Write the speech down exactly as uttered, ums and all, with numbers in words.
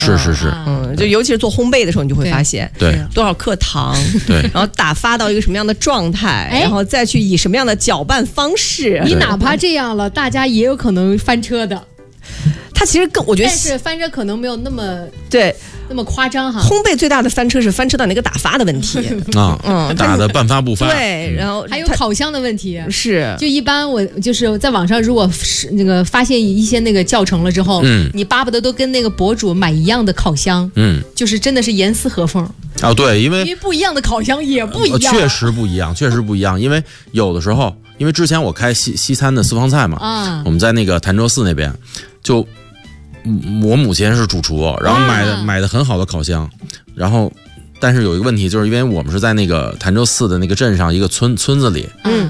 是是是， 嗯，就尤其是做烘焙的时候，你就会发现， 对多少克糖， 对， 然后打发到一个什么样的状态，然后再去以什么样的搅拌方式。 你哪怕这样了，大家也有可能翻车的。 它其实更，我觉得， 但是翻车可能没有那么对。 那么夸张哈， 烘焙最大的翻车是翻车到那个打发的问题啊，嗯，打的半发不发， 对，然后还有烤箱的问题是， 就一般我就是在网上如果是那个发现一些那个教程了之后，嗯，你巴不得都跟那个博主买一样的烤箱，嗯，就是真的是严丝合缝啊，对，因为因为不一样的烤箱也不一样， 确实不一样，确实不一样，因为有的时候，因为之前我开西西餐的私房菜嘛，啊，我们在那个潭州寺那边就。我母亲是主厨，然后买的、啊、买的很好的烤箱，然后，但是有一个问题，就是因为我们是在那个潭州寺的那个镇上一个村村子里，嗯，